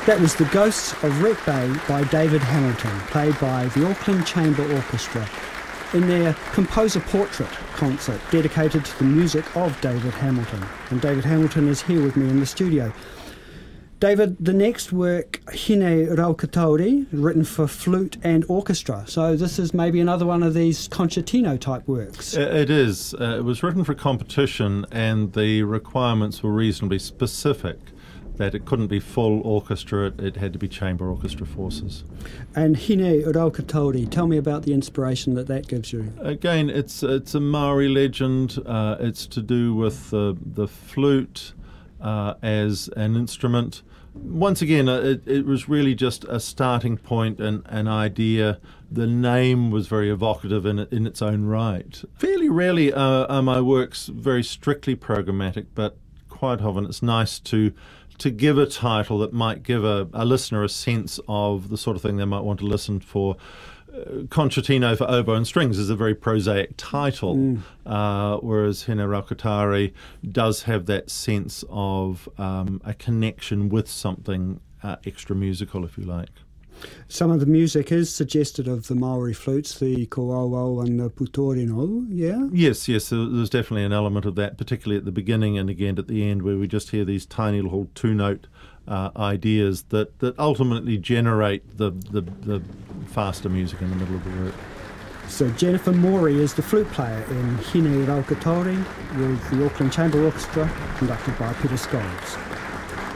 That was The Ghosts of Wreck Bay by David Hamilton, played by the Auckland Chamber Orchestra in their Composer Portrait concert dedicated to the music of David Hamilton. And David Hamilton is here with me in the studio. David, the next work, Hine Raukatori, written for flute and orchestra. So this is maybe another one of these concertino type works. It is. It was written for competition, and the requirements were reasonably specific, that it couldn't be full orchestra, it had to be chamber orchestra forces. And Hine Raukatori, tell me about the inspiration that gives you. Again, it's a Maori legend. It's to do with the flute as an instrument. Once again, it was really just a starting point and an idea. The name was very evocative in its own right. Fairly rarely are my works very strictly programmatic, but quite often it's nice to give a title that might give a listener a sense of the sort of thing they might want to listen for. Concertino for Oboe and Strings is a very prosaic title, whereas Hine Raukatori does have that sense of a connection with something extra musical, if you like. Some of the music is suggested of the Maori flutes, the kōauau and the putorino, yeah? Yes, there's definitely an element of that, particularly at the beginning and again at the end, where we just hear these tiny little two-note ideas that ultimately generate the faster music in the middle of the work. So Jennifer Morey is the flute player in Hine Raukatori with the Auckland Chamber Orchestra, conducted by Peter Scholes.